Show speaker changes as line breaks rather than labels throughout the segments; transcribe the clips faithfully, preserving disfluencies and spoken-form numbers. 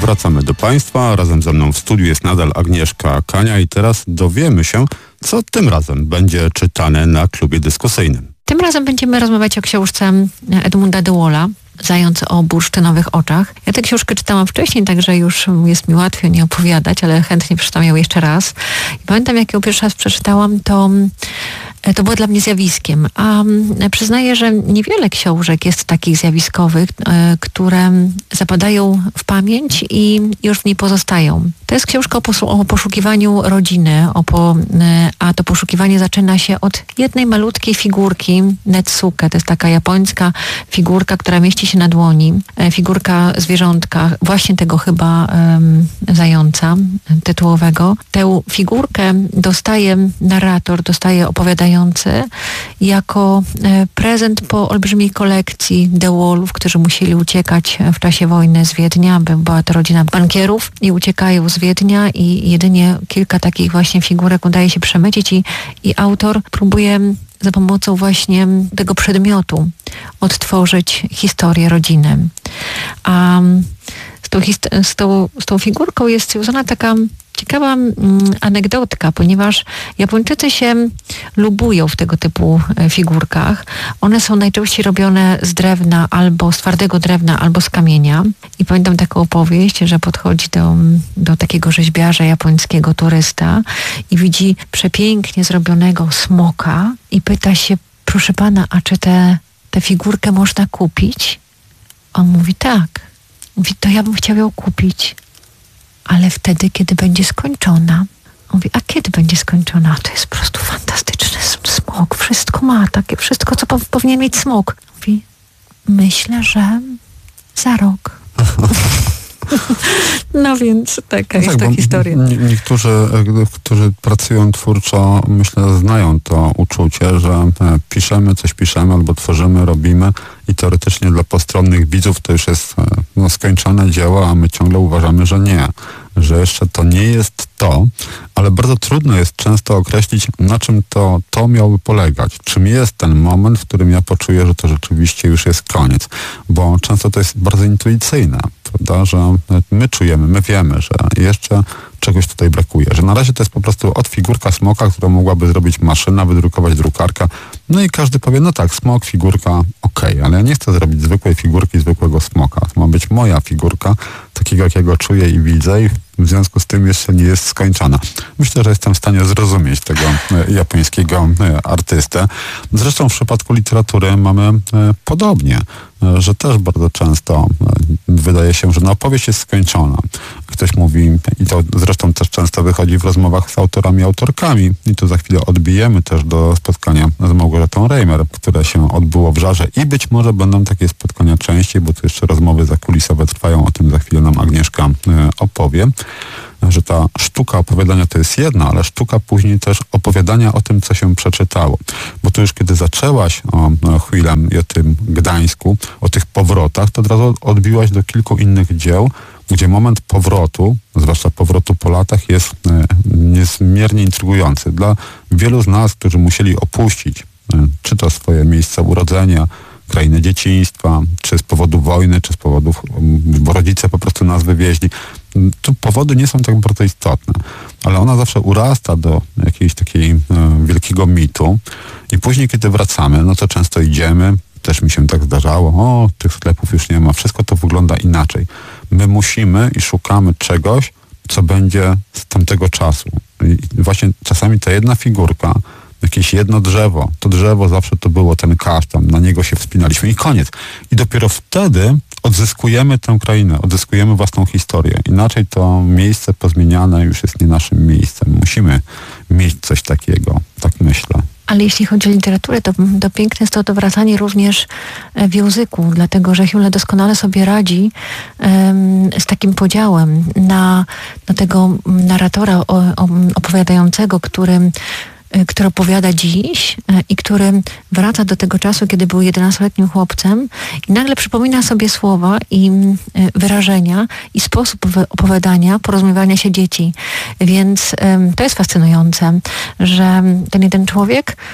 Wracamy do Państwa. Razem ze mną w studiu jest nadal Agnieszka Kania i teraz dowiemy się, co tym razem będzie czytane na klubie dyskusyjnym.
Tym razem będziemy rozmawiać o książce Edmunda de Wolla, Zając o bursztynowych oczach. Ja tę książkę czytałam wcześniej, także już jest mi łatwiej nie opowiadać, ale chętnie przeczytam ją jeszcze raz. I pamiętam, jak ją pierwszy raz przeczytałam, to to było dla mnie zjawiskiem. A przyznaję, że niewiele książek jest takich zjawiskowych, które zapadają w pamięć i już w niej pozostają. To jest książka o, pos- o poszukiwaniu rodziny, o po, a to poszukiwanie zaczyna się od jednej malutkiej figurki, Netsuke. To jest taka japońska figurka, która mieści się na dłoni. Figurka zwierzątka, właśnie tego chyba um, zająca tytułowego. Tę figurkę dostaje narrator, dostaje opowiadający jako prezent po olbrzymiej kolekcji de Wollów, którzy musieli uciekać w czasie wojny z Wiednia, była to rodzina bankierów i uciekają z Wiednia i jedynie kilka takich właśnie figurek udaje się przemycić i, i autor próbuje za pomocą właśnie tego przedmiotu odtworzyć historię rodziny. A z tą, hist- z tą, z tą figurką jest związana taka ciekawa mm, anegdotka, ponieważ Japończycy się lubują w tego typu figurkach. One są najczęściej robione z drewna, albo z twardego drewna, albo z kamienia. I pamiętam taką opowieść, że podchodzi do, do takiego rzeźbiarza japońskiego, turysta i widzi przepięknie zrobionego smoka i pyta się, proszę pana, a czy tę tę figurkę można kupić? On mówi, tak. Mówi, to ja bym chciał ją kupić, ale wtedy, kiedy będzie skończona. Mówi, a kiedy będzie skończona? To jest po prostu fantastyczny smok. Wszystko ma, takie wszystko, co pow- powinien mieć smok. Mówi, myślę, że za rok. No więc taka
no
jest
tak,
ta historia.
Niektórzy, którzy pracują twórczo, myślę, znają to uczucie, że piszemy, coś piszemy albo tworzymy, robimy i teoretycznie dla postronnych widzów to już jest no, skończone dzieło, a my ciągle uważamy, że nie. Że jeszcze to nie jest to, ale bardzo trudno jest często określić, na czym to, to miałoby polegać. Czym jest ten moment, w którym ja poczuję, że to rzeczywiście już jest koniec. Bo często to jest bardzo intuicyjne, prawda, że my czujemy, my wiemy, że jeszcze czegoś tutaj brakuje. Że na razie to jest po prostu od figurka smoka, którą mogłaby zrobić maszyna, wydrukować drukarka. No i każdy powie, no tak, smok, figurka, okej, okay, ale ja nie chcę zrobić zwykłej figurki, zwykłego smoka. To ma być moja figurka, takiego jakiego czuję i widzę i w związku z tym jeszcze nie jest skończona. Myślę, że jestem w stanie zrozumieć tego japońskiego artystę. Zresztą w przypadku literatury mamy podobnie, że też bardzo często wydaje się, że no, opowieść jest skończona. Ktoś mówi, i to zresztą też często wychodzi w rozmowach z autorami, autorkami, i tu za chwilę odbijemy też do spotkania z Małgorzatą Reimer, które się odbyło w Żarze i być może będą takie spotkania częściej, bo tu jeszcze rozmowy zakulisowe trwają, o tym za chwilę nam Agnieszka opowie, że ta sztuka opowiadania to jest jedna, ale sztuka później też opowiadania o tym, co się przeczytało. Bo tu już kiedy zaczęłaś o, o Chwilem i o tym Gdańsku, o tych powrotach, to od razu odbiłaś do kilku innych dzieł, gdzie moment powrotu, zwłaszcza powrotu po latach, jest e, niezmiernie intrygujący. Dla wielu z nas, którzy musieli opuścić e, czy to swoje miejsce urodzenia, krainy dzieciństwa, czy z powodu wojny, czy z powodów, bo rodzice po prostu nas wywieźli. Tu powody nie są tak bardzo istotne, ale ona zawsze urasta do jakiegoś takiego e, wielkiego mitu i później, kiedy wracamy, no to często idziemy, też mi się tak zdarzało, o, tych sklepów już nie ma, wszystko to wygląda inaczej. My musimy i szukamy czegoś, co będzie z tamtego czasu. I właśnie czasami ta jedna figurka, jakieś jedno drzewo, to drzewo zawsze to było ten kasztan, na niego się wspinaliśmy i koniec. I dopiero wtedy odzyskujemy tę krainę, odzyskujemy własną historię. Inaczej to miejsce pozmieniane już jest nie naszym miejscem. Musimy mieć coś takiego, tak myślę.
Ale jeśli chodzi o literaturę, to, to piękne jest to, to wracanie również w języku, dlatego że Hewlett doskonale sobie radzi um, z takim podziałem na, na tego narratora o, o, opowiadającego, który który opowiada dziś i który wraca do tego czasu, kiedy był jedenastoletnim chłopcem i nagle przypomina sobie słowa i wyrażenia i sposób opowiadania, porozumiewania się dzieci. Więc um, to jest fascynujące, że ten jeden człowiek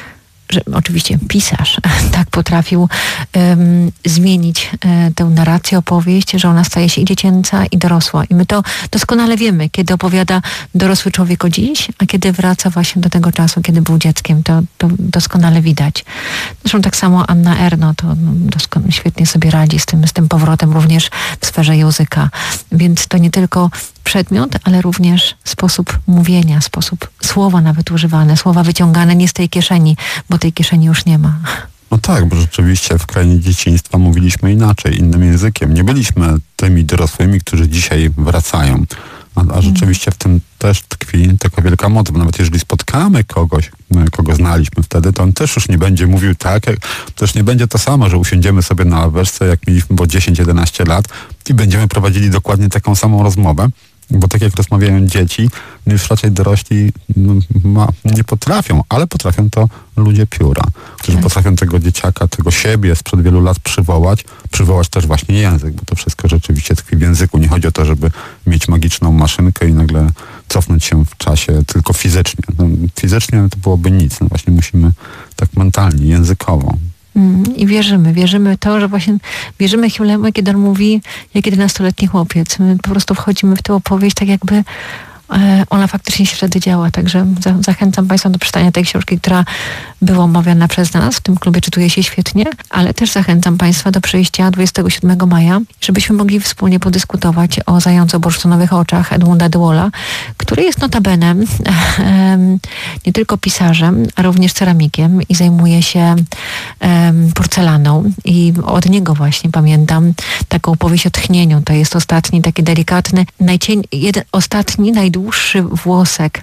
że oczywiście pisarz tak potrafił um, zmienić um, tę narrację, opowieść, że ona staje się i dziecięca, i dorosła. I my to doskonale wiemy, kiedy opowiada dorosły człowiek o dziś, a kiedy wraca właśnie do tego czasu, kiedy był dzieckiem. To, to doskonale widać. Zresztą tak samo Anna Ernaux to doskon- świetnie sobie radzi z tym, z tym powrotem również w sferze języka. Więc to nie tylko przedmiot, ale również sposób mówienia, sposób słowa nawet używane, słowa wyciągane nie z tej kieszeni, bo tej kieszeni już nie ma.
No tak, bo rzeczywiście w krainie dzieciństwa mówiliśmy inaczej, innym językiem. Nie byliśmy tymi dorosłymi, którzy dzisiaj wracają. A, a rzeczywiście w tym też tkwi taka wielka moc, bo nawet jeżeli spotkamy kogoś, kogo znaliśmy wtedy, to on też już nie będzie mówił tak, jak, też nie będzie to samo, że usiądziemy sobie na ławeczce, jak mieliśmy po dziesięć jedenaście lat i będziemy prowadzili dokładnie taką samą rozmowę. Bo tak jak rozmawiają dzieci, już raczej dorośli no, ma, nie potrafią, ale potrafią to ludzie pióra, którzy tak. potrafią tego dzieciaka, tego siebie sprzed wielu lat przywołać, przywołać też właśnie język, bo to wszystko rzeczywiście tkwi w języku. Nie chodzi o to, żeby mieć magiczną maszynkę i nagle cofnąć się w czasie tylko fizycznie. No, fizycznie to byłoby nic, no właśnie musimy tak mentalnie, językowo.
I wierzymy, wierzymy to, że właśnie wierzymy Hughlemu, kiedy on mówi jak jedenastoletni chłopiec. My po prostu wchodzimy w tę opowieść tak jakby e, ona faktycznie się wtedy działa. Także za, zachęcam Państwa do przeczytania tej książki, która była omawiana przez nas. W tym klubie czytuje się świetnie, ale też zachęcam Państwa do przyjścia dwudziestego siódmego maja, żebyśmy mogli wspólnie podyskutować o Zająco-bursztynowych oczach Edmunda de Wool'a, który jest notabene e, nie tylko pisarzem, a również ceramikiem i zajmuje się e, porcelaną. I od niego właśnie pamiętam taką opowieść o tchnieniu. To jest ostatni, taki delikatny, najcień, jeden, ostatni, najdłuższy włosek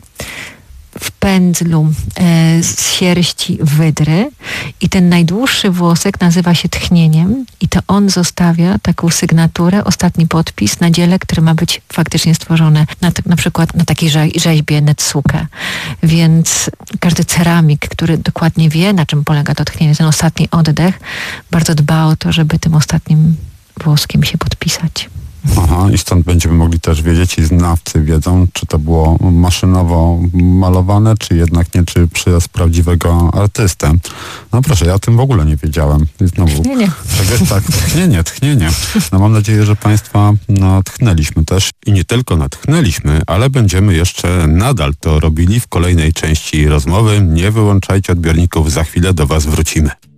w pędzlu e, z sierści wydry i ten najdłuższy włosek nazywa się tchnieniem i to on zostawia taką sygnaturę, ostatni podpis na dziele, które ma być faktycznie stworzone na, na przykład na takiej rze- rzeźbie Netsuke. Więc każdy ceramik, który dokładnie wie, na czym polega to tchnienie, ten ostatni oddech, bardzo dba o to, żeby tym ostatnim włoskiem się podpisać.
Aha, i stąd będziemy mogli też wiedzieć i znawcy wiedzą, czy to było maszynowo malowane, czy jednak nie, czy przez prawdziwego artystę. No proszę, ja o tym w ogóle nie wiedziałem. I znowu,
tchnienie.
Tak, tak, tchnienie, tchnienie. No mam nadzieję, że Państwa natchnęliśmy też i nie tylko natchnęliśmy, ale będziemy jeszcze nadal to robili w kolejnej części rozmowy. Nie wyłączajcie odbiorników, za chwilę do Was wrócimy.